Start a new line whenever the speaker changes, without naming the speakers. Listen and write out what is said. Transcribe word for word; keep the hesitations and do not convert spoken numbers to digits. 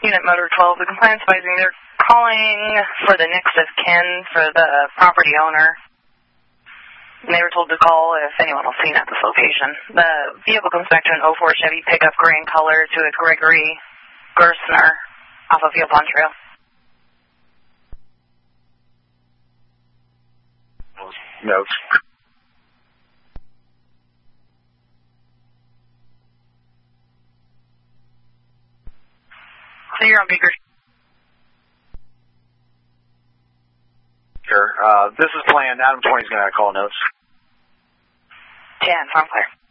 Unit Motor twelve, the compliance advising they're calling for the next of kin for the property owner. And they were told to call if anyone was seen at this location. The vehicle comes back to an oh four Chevy pickup, gray in color, to a Gregory Gersner off of Yopon Trail.
Notes.
So you're on Beaker.
Sure. Uh, this is planned. Adam twenty is going to call notes.
ten, farm clear.